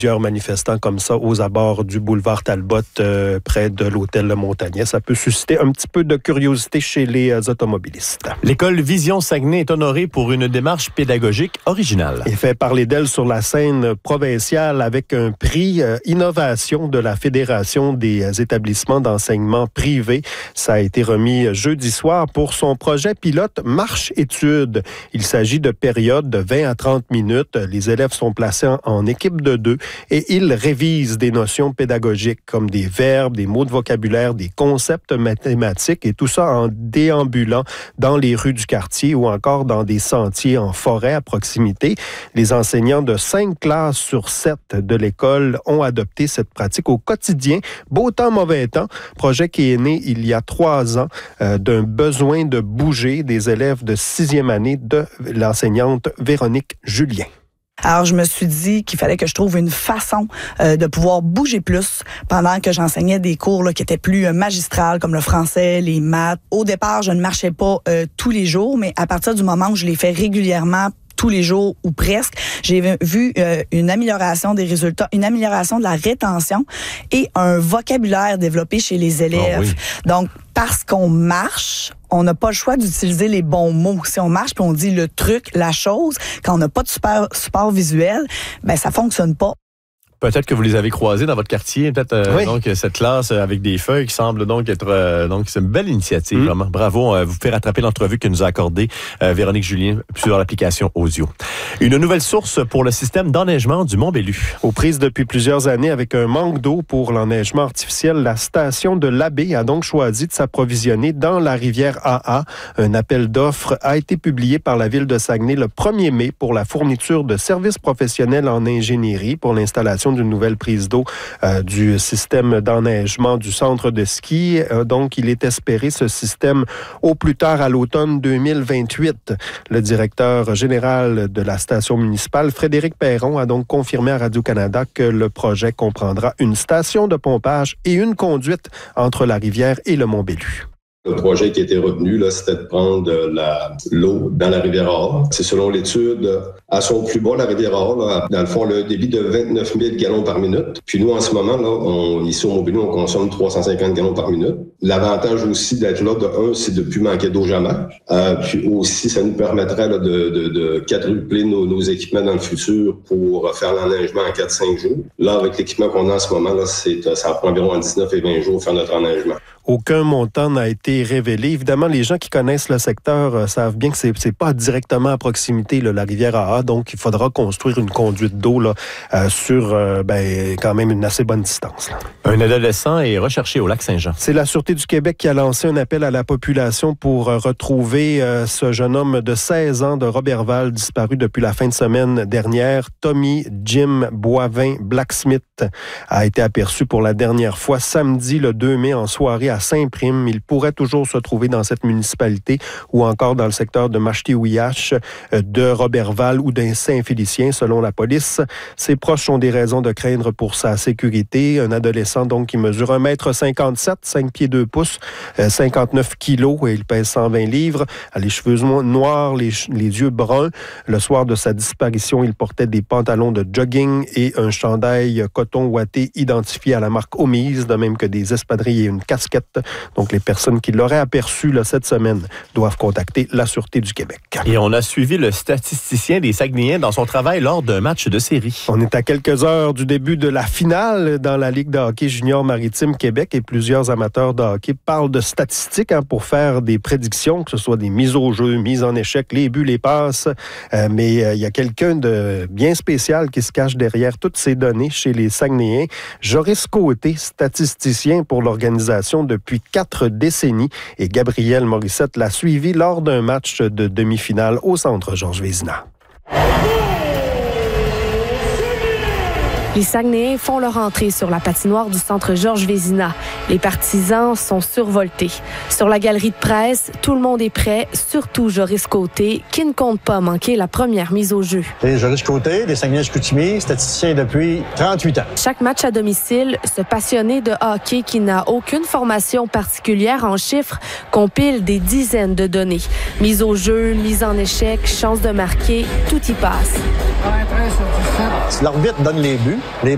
Plusieurs manifestants comme ça aux abords du boulevard Talbot près de l'hôtel Le Montagnet. Ça peut susciter un petit peu de curiosité chez les automobilistes. L'école Vision Saguenay est honorée pour une démarche pédagogique originale. Il fait parler d'elle sur la scène provinciale avec un prix innovation de la Fédération des établissements d'enseignement privé. Ça a été remis jeudi soir pour son projet pilote Marche-études. Il s'agit de périodes de 20 à 30 minutes. Les élèves sont placés en équipe de 2 et ils révisent des notions pédagogiques comme des verbes, des mots de vocabulaire, des concepts mathématiques et tout ça en déambulant dans les rues du quartier ou encore dans des sentiers en forêt à proximité. Les enseignants de 5 classes sur 7 de l'école ont adopté cette pratique au quotidien. Beau temps, mauvais temps. Projet qui est né il y a 3 ans d'un besoin de bouger des élèves de 6e année de l'enseignante Véronique Julien. Alors, je me suis dit qu'il fallait que je trouve une façon de pouvoir bouger plus pendant que j'enseignais des cours qui étaient plus magistrales, comme le français, les maths. Au départ, je ne marchais pas tous les jours, mais à partir du moment où je les fais régulièrement, tous les jours ou presque, j'ai vu une amélioration des résultats, une amélioration de la rétention et un vocabulaire développé chez les élèves. Oh oui. Donc, parce qu'on marche, on n'a pas le choix d'utiliser les bons mots. Si on marche puis on dit le truc, la chose, quand on n'a pas de support visuel, ben ça fonctionne pas. Peut-être que vous les avez croisés dans votre quartier, peut-être oui. Donc cette classe avec des feuilles qui semble donc être donc c'est une belle initiative vraiment. Bravo, vous pouvez rattraper l'entrevue que nous a accordée Véronique Julien sur l'application audio. Une nouvelle source pour le système d'enneigement du Mont-Bellu. Aux prises depuis plusieurs années avec un manque d'eau pour l'enneigement artificiel, la station de l'Abbé a donc choisi de s'approvisionner dans la rivière AA. Un appel d'offres a été publié par la ville de Saguenay le 1er mai pour la fourniture de services professionnels en ingénierie pour l'installation d'une nouvelle prise d'eau du système d'enneigement du centre de ski. Donc, il est espéré ce système au plus tard à l'automne 2028. Le directeur général de la station municipale, Frédéric Perron, a donc confirmé à Radio-Canada que le projet comprendra une station de pompage et une conduite entre la rivière et le Mont-Bellu. Le projet qui a été retenu, là, c'était de prendre l'eau dans la rivière AA. C'est selon l'étude, à son plus bas, la rivière AA, là, dans le fond, le débit de 29 000 gallons par minute. Puis nous, en ce moment, là, ici au Mont-Bellu, on consomme 350 gallons par minute. L'avantage aussi d'être là, de un, c'est de ne plus manquer d'eau jamais. Puis aussi, ça nous permettrait là, de quadrupler nos équipements dans le futur pour faire l'enneigement en 4-5 jours. Là, avec l'équipement qu'on a en ce moment, là, ça prend environ 19 et 20 jours pour faire notre enneigement. Aucun montant n'a été révélé. Évidemment, les gens qui connaissent le secteur savent bien que c'est pas directement à proximité là, la rivière AA, donc il faudra construire une conduite d'eau là, sur quand même une assez bonne distance. Là. Un adolescent est recherché au Lac-Saint-Jean. C'est la Sûreté du Québec qui a lancé un appel à la population pour retrouver ce jeune homme de 16 ans de Roberval, disparu depuis la fin de semaine dernière. Tommy Jim Boivin Blacksmith a été aperçu pour la dernière fois samedi le 2 mai en soirée à Saint-Prime. Il pourrait toujours se trouver dans cette municipalité ou encore dans le secteur de Machti-Ouiache, de Roberval ou d'un Saint-Félicien, selon la police. Ses proches ont des raisons de craindre pour sa sécurité. Un adolescent donc qui mesure 1,57 m, 5 pieds 2 pouces, 59 kilos et il pèse 120 livres. A les cheveux noirs, les yeux bruns. Le soir de sa disparition, il portait des pantalons de jogging et un chandail coton ouaté identifié à la marque Omise, de même que des espadrilles et une casquette. Donc, les personnes qui l'auraient aperçu là, cette semaine doivent contacter la Sûreté du Québec. Et on a suivi le statisticien des Saguenayens dans son travail lors d'un match de série. On est à quelques heures du début de la finale dans la Ligue de hockey junior maritime Québec et plusieurs amateurs de hockey parlent de statistiques pour faire des prédictions, que ce soit des mises au jeu, mises en échec, les buts, les passes. Mais il y a quelqu'un de bien spécial qui se cache derrière toutes ces données chez les Saguenayens. Joris Côté, statisticien pour l'organisation depuis 4 décennies et Gabriel Morissette l'a suivi lors d'un match de demi-finale au Centre Georges Vézina. Les Saguenayens font leur entrée sur la patinoire du Centre Georges Vézina. Les partisans sont survoltés. Sur la galerie de presse, tout le monde est prêt, surtout Joris Côté, qui ne compte pas manquer la première mise au jeu. Et Joris Côté, des Saguenay-Chicoutimi, statisticien depuis 38 ans. Chaque match à domicile, ce passionné de hockey qui n'a aucune formation particulière en chiffres compile des dizaines de données. Mise au jeu, mise en échec, chance de marquer, tout y passe. Si l'arbitre donne les buts, les